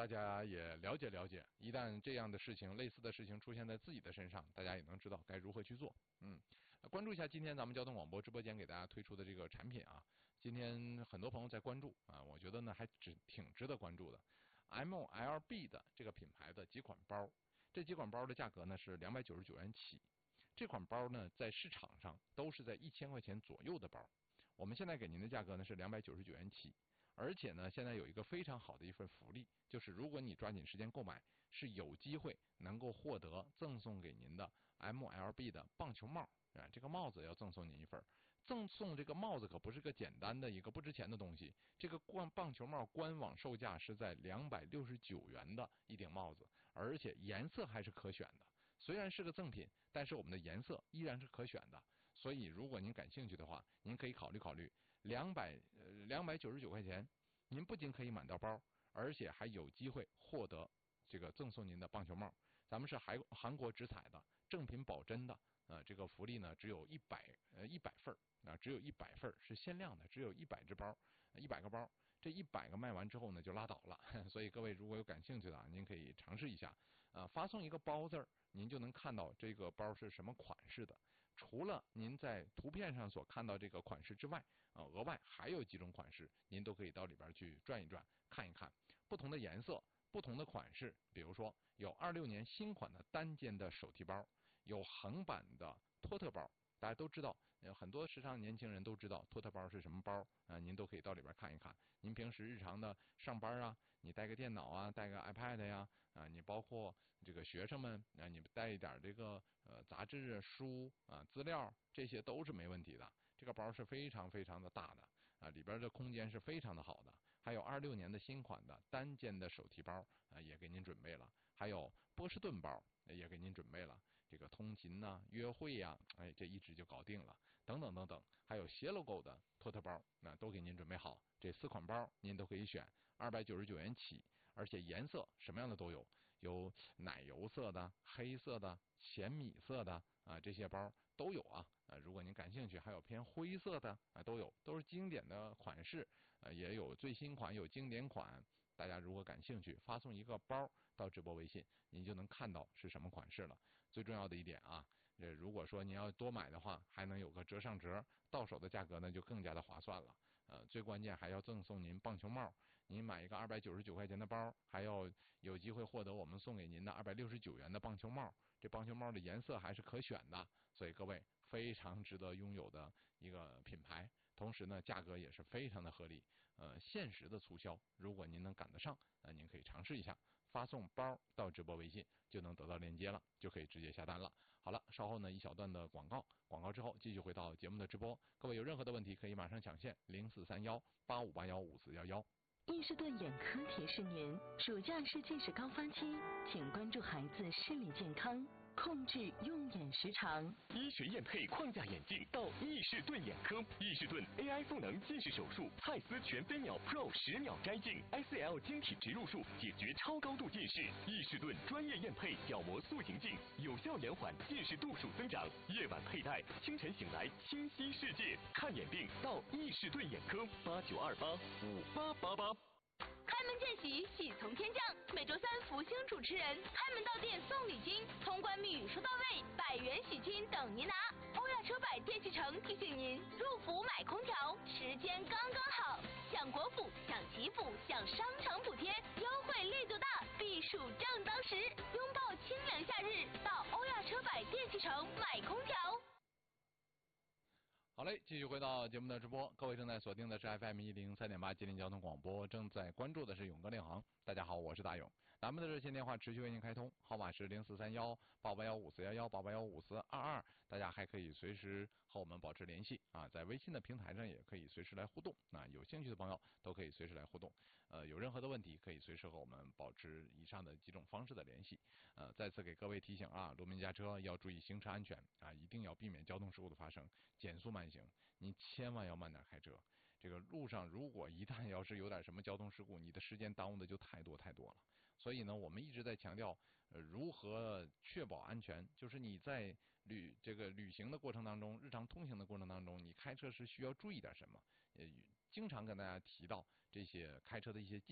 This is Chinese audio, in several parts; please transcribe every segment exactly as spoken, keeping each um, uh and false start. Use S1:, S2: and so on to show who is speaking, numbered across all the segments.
S1: 大家也了解了解。一旦这样的事情、类似的事情出现在自己的身上，大家也能知道该如何去做。嗯，关注一下今天咱们交通广播直播间给大家推出的这个产品啊。今天很多朋友在关注啊，我觉得呢还值挺值得关注的。M L B 的这个品牌的几款包，这几款包的价格呢是两百九十九元起。这款包呢在市场上都是在一千块钱左右的包，我们现在给您的价格呢是两百九十九元起。而且呢，现在有一个非常好的一份福利，就是如果你抓紧时间购买，是有机会能够获得赠送给您的 M L B 的棒球帽啊，这个帽子要赠送您一份。赠送这个帽子可不是个简单的一个不值钱的东西，这个冠棒球帽官网售价是在两百六十九元的一顶帽子，而且颜色还是可选的。虽然是个赠品，但是我们的颜色依然是可选的。所以，如果您感兴趣的话，您可以考虑考虑两百呃两百九十九块钱，您不仅可以买到包，而且还有机会获得这个赠送您的棒球帽。咱们是韩韩国直采的，正品保真的，呃，这个福利呢只有一百呃一百份啊，只有一百份是限量的，只有一百只包，一百个包。这一百个卖完之后呢，就拉倒了。所以各位如果有感兴趣的啊，您可以尝试一下。啊，发送一个包字儿，您就能看到这个包是什么款式的。除了您在图片上所看到这个款式之外，啊，额外还有几种款式，您都可以到里边去转一转，看一看不同的颜色、不同的款式。比如说，有二六年新款的单肩的手提包，有横版的托特包。大家都知道，很多时尚年轻人都知道托特包是什么包啊，您都可以到里边看一看。您平时日常的上班啊，你带个电脑啊，带个 iPad 呀，啊，你包括这个学生们啊，你带一点这个呃杂志、书啊、资料，这些都是没问题的。这个包是非常非常的大的啊，里边的空间是非常的好的。还有二六年的新款的单肩的手提包啊，也给您准备了。还有波士顿包也给您准备了，这个通勤呐、啊、约会呀、啊，哎，这一直就搞定了，等等等等，还有斜 logo 的托特包，那都给您准备好。这四款包您都可以选，二百九十九元起，而且颜色什么样的都有，有奶油色的、黑色的、浅米色的啊，这些包都有啊。啊，如果您感兴趣，还有偏灰色的啊，都有，都是经典的款式，呃，也有最新款，有经典款。大家如果感兴趣，发送一个包到直播微信，您就能看到是什么款式了。最重要的一点啊，这如果说您要多买的话，还能有个折上折，到手的价格呢就更加的划算了。呃，最关键还要赠送您棒球帽，您买一个二百九十九块钱的包，还要有机会获得我们送给您的二百六十九元的棒球帽。这棒球帽的颜色还是可选的，所以各位非常值得拥有的一个品牌。同时呢，价格也是非常的合理，呃，限时的促销，如果您能赶得上，那您可以尝试一下，发送包到直播微信就能得到链接了，就可以直接下单了。好了，稍后呢一小段的广告，广告之后继续回到节目的直播。各位有任何的问题可以马上抢线零四三幺八五八幺五四幺幺。
S2: 伊士顿眼科提示您，暑假是近视高发期，请关注孩子视力健康，控制用眼时长。
S3: 医学验配框架眼镜到伊士顿眼科，伊士顿 A I 赋能近视手术，蔡司全飞秒 Pro 十秒摘镜 ，S L 晶体植入术解决超高度近视。伊士顿专业验配角膜塑形镜，有效延缓近视度数增长。夜晚佩戴，清晨醒来清晰世界。看眼病到伊士顿眼科，八九二八五八八八。
S4: 开门见喜，喜从天降。每周三福星主持人开门到店送礼金，通关密语说到位，百元喜金等您拿。欧亚车百电器城提醒您，入伏买空调时间刚刚好，享国府、享吉普、享商场补贴，优惠力度大，避暑正当时。拥抱清凉夏日，到欧亚车百电器城买空调。
S1: 好嘞，继续回到节目的直播，各位正在锁定的是 F M 一零三点八吉林交通广播，正在关注的是勇哥领航。大家好，我是大勇，咱们的热线电话持续为您开通，号码是零四三幺八八幺五四幺幺八八幺五四二二，大家还可以随时和我们保持联系啊，在微信的平台上也可以随时来互动，那有兴趣的朋友都可以随时来互动，呃，有任何的问题可以随时和我们保持以上的几种方式的联系。呃，再次给各位提醒啊，路面驾车要注意行车安全啊，一定要避免交通事故的发生，减速慢行，你千万要慢点开车。这个路上如果一旦要是有点什么交通事故，你的时间耽误的就太多太多了。所以呢，我们一直在强调，呃，如何确保安全，就是你在旅这个旅行的过程当中，日常通行的过程当中，你开车时需要注意点什么？呃，经常跟大家提到这些开车的一些技巧。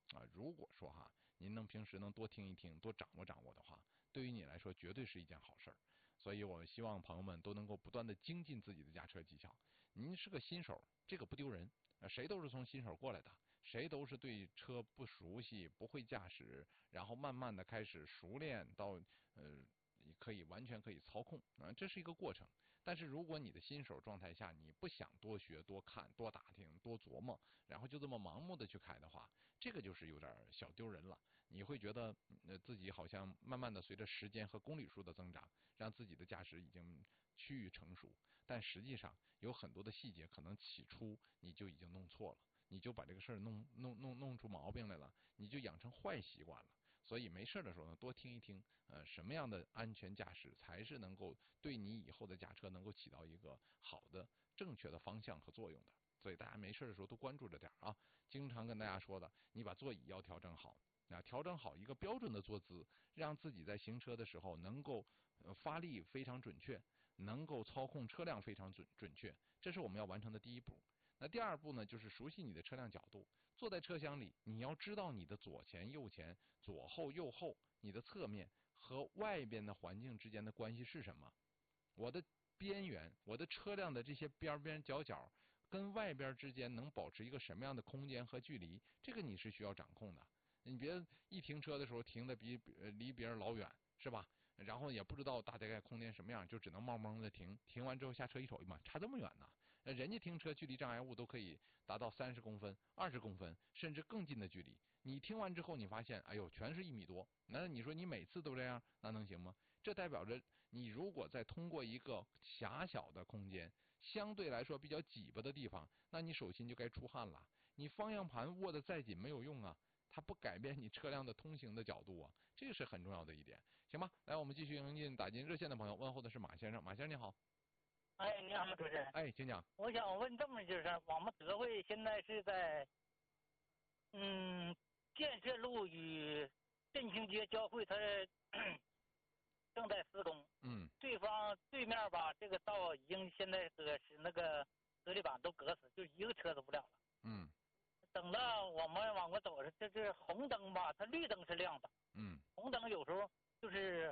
S1: 啊，如果说哈，您能平时能多听一听，多掌握掌握的话，对于你来说绝对是一件好事儿。所以我希望朋友们都能够不断的精进自己的驾车技巧。您是个新手，这个不丢人，啊，谁都是从新手过来的，谁都是对车不熟悉，不会驾驶，然后慢慢的开始熟练到呃，可以完全可以操控啊，这是一个过程。但是如果你的新手状态下，你不想多学、多看、多打听、多琢磨，然后就这么盲目的去开的话，这个就是有点小丢人了。你会觉得呃自己好像慢慢的随着时间和公里数的增长，让自己的驾驶已经趋于成熟，但实际上有很多的细节可能起初你就已经弄错了，你就把这个事儿弄弄弄弄出毛病来了，你就养成坏习惯了。所以没事的时候呢，多听一听，呃，什么样的安全驾驶才是能够对你以后的驾车能够起到一个好的、正确的方向和作用的。所以大家没事的时候都关注着点啊。经常跟大家说的，你把座椅要调整好，啊，调整好一个标准的坐姿，让自己在行车的时候能够呃发力非常准确，能够操控车辆非常准准确，这是我们要完成的第一步。那第二步呢，就是熟悉你的车辆角度。坐在车厢里，你要知道你的左前、右前、左后、右后，你的侧面和外边的环境之间的关系是什么？我的边缘，我的车辆的这些边边角角跟外边之间能保持一个什么样的空间和距离？这个你是需要掌控的。你别一停车的时候停的比呃离别人老远，是吧？然后也不知道大概空间什么样，就只能冒蒙的停。停完之后下车一瞅，妈，差这么远呢！人家停车距离障碍物都可以达到三十公分、二十公分，甚至更近的距离。你听完之后，你发现，哎呦，全是一米多。那你说你每次都这样，那能行吗？这代表着你如果再通过一个狭小的空间，相对来说比较挤巴的地方，那你手心就该出汗了。你方向盘握得再紧没有用啊，它不改变你车辆的通行的角度啊，这个是很重要的一点，行吧？来，我们继续迎进打进热线的朋友，问候的是马先生，马先生你好。
S5: 哎，你好，主持人。
S1: 哎，请讲。
S5: 我想问这么一件事，我们德惠现在是在，嗯，建设路与振兴街交汇，它正在施工。
S1: 嗯。
S5: 对方对面吧，这个道已经现在搁使那个隔离板都隔死，就一个车都不了了。
S1: 嗯。
S5: 等到我们往过走，这是红灯吧，它绿灯是亮的。
S1: 嗯。
S5: 红灯有时候就是，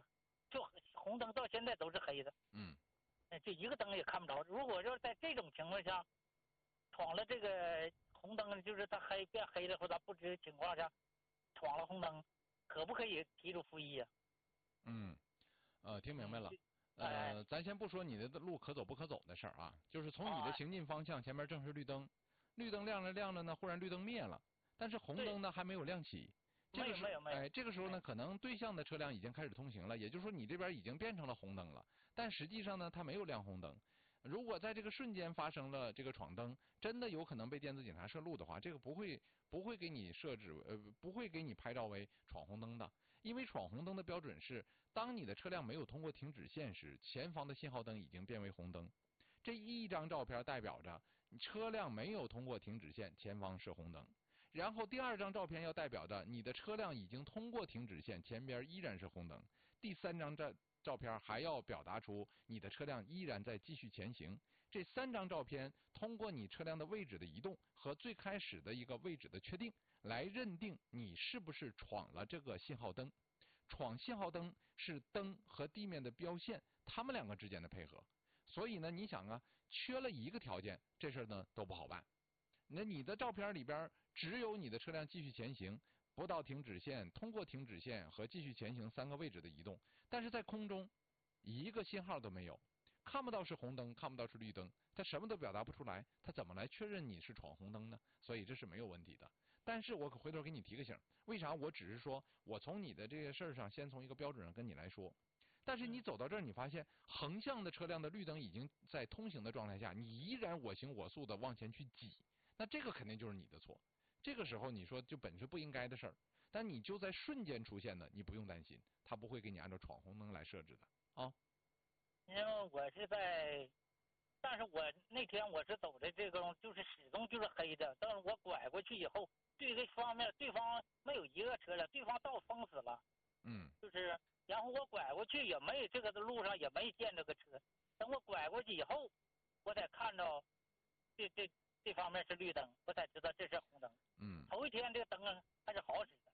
S5: 就红灯到现在都是黑的。
S1: 嗯。
S5: 就一个灯也看不着。如果要是在这种情况下，闯了这个红灯，就是它黑变黑了或者不知情况下，闯了红灯，可不可以提出复议呀？
S1: 嗯，呃，听明白了。呃，咱先不说你的路可走不可走的事儿啊，就是从你的行进方向，前面正是绿灯，绿灯亮了亮了呢，忽然绿灯灭了，但是红灯呢还没有亮起。这个时候，哎，这个时候呢，可能对向的车辆已经开始通行了，也就是说你这边已经变成了红灯了，但实际上呢，它没有亮红灯。如果在这个瞬间发生了这个闯灯，真的有可能被电子警察摄录的话，这个不会不会给你设置呃不会给你拍照为闯红灯的，因为闯红灯的标准是，当你的车辆没有通过停止线时，前方的信号灯已经变为红灯。这一张照片代表着你车辆没有通过停止线，前方是红灯。然后第二张照片要代表着你的车辆已经通过停止线，前边依然是红灯。第三张照照片还要表达出你的车辆依然在继续前行。这三张照片通过你车辆的位置的移动和最开始的一个位置的确定，来认定你是不是闯了这个信号灯。闯信号灯是灯和地面的标线，它们两个之间的配合。所以呢，你想啊，缺了一个条件，这事儿呢都不好办。那你的照片里边只有你的车辆继续前行，不到停止线，通过停止线和继续前行三个位置的移动，但是在空中一个信号都没有，看不到是红灯，看不到是绿灯，它什么都表达不出来，它怎么来确认你是闯红灯呢？所以这是没有问题的。但是我可回头给你提个醒，为啥？我只是说我从你的这个事儿上，先从一个标准上跟你来说。但是你走到这儿，你发现横向的车辆的绿灯已经在通行的状态下，你依然我行我素的往前去挤。那这个肯定就是你的错，这个时候你说就本是不应该的事儿，但你就在瞬间出现的，你不用担心，他不会给你按照闯红灯来设置的啊。
S5: 因为我是在，但是我那天我是走的这个，就是始终就是黑的，但是我拐过去以后，对这方面对方没有一个车了，对方道封死了，
S1: 嗯，
S5: 就是，然后我拐过去也没这个的路上也没见这个车，等我拐过去以后，我才看到，这这。 这方面是绿灯，我才知道这是红灯。
S1: 嗯
S5: 头一天这个灯还是好使的，